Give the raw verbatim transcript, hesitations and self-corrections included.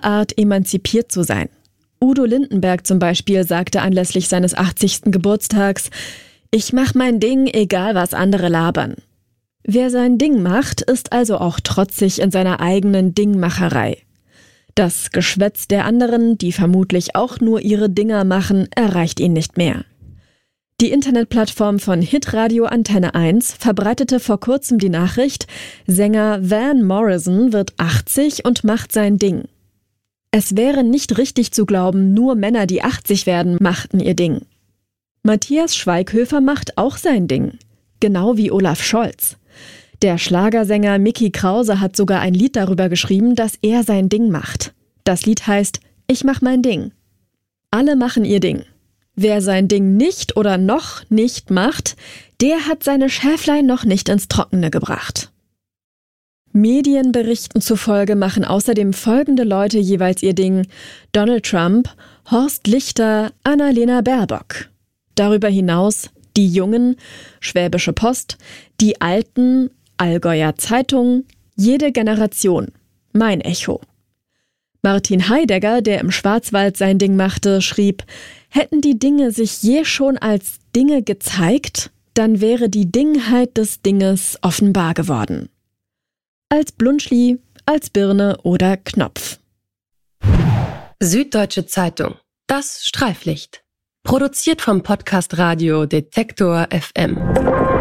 ihre Art, emanzipiert zu sein. Udo Lindenberg zum Beispiel sagte anlässlich seines achtzigsten Geburtstags: Ich mach mein Ding, egal was andere labern. Wer sein Ding macht, ist also auch trotzig in seiner eigenen Dingmacherei. Das Geschwätz der anderen, die vermutlich auch nur ihre Dinger machen, erreicht ihn nicht mehr. Die Internetplattform von Hitradio Antenne eins verbreitete vor kurzem die Nachricht, Sänger Van Morrison wird achtzig und macht sein Ding. Es wäre nicht richtig zu glauben, nur Männer, die achtzig werden, machten ihr Ding. Matthias Schweighöfer macht auch sein Ding, genau wie Olaf Scholz. Der Schlagersänger Micky Krause hat sogar ein Lied darüber geschrieben, dass er sein Ding macht. Das Lied heißt Ich mach mein Ding. Alle machen ihr Ding. Wer sein Ding nicht oder noch nicht macht, der hat seine Schäflein noch nicht ins Trockene gebracht. Medienberichten zufolge machen außerdem folgende Leute jeweils ihr Ding: Donald Trump, Horst Lichter, Annalena Baerbock. Darüber hinaus die Jungen, Schwäbische Post, die Alten, Allgäuer Zeitung, jede Generation, Mein Echo. Martin Heidegger, der im Schwarzwald sein Ding machte, schrieb: Hätten die Dinge sich je schon als Dinge gezeigt, dann wäre die Dingheit des Dinges offenbar geworden. Als Blunschli, als Birne oder Knopf. Süddeutsche Zeitung, das Streiflicht. Produziert vom Podcast Radio Detektor F M.